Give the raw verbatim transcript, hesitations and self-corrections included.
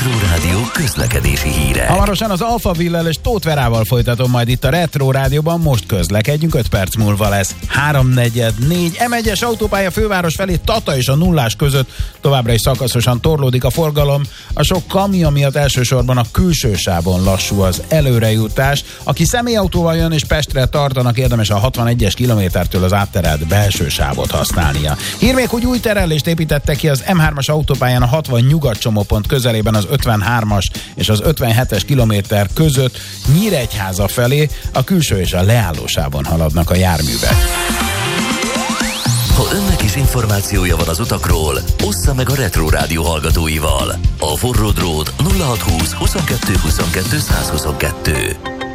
Retro Rádió közlekedési híre. Hamarosan az Alphaville-el és Tóth Verával folytatom majd itt a Retro Rádióban, most közlekedjünk, öt perc múlva lesz háromnegyed négy. em egyes autópálya főváros felé Tata és a Nullás között továbbra is szakaszosan torlódik a forgalom. A sok kamion miatt elsősorban a külső sávon lassú az előrejutás. Aki személyautóval jön és Pestre tartanak, érdemes a hatvanegyes kilométertől az átterelt belső sávot használnia. Hír még, hogy új terelést építettek ki az em hármas autópályán a hatvan nyugat csomópont közelében az ötvenhármas és az ötvenhetes kilométer között Nyíregyháza felé, a külső és a leállósávon haladnak a járművek. Ha önnek is információja van az utakról, ossza meg a Retro Rádió hallgatóival. A forró drót nulla hatszázhúsz huszonkettő huszonkettő százhuszonkettő.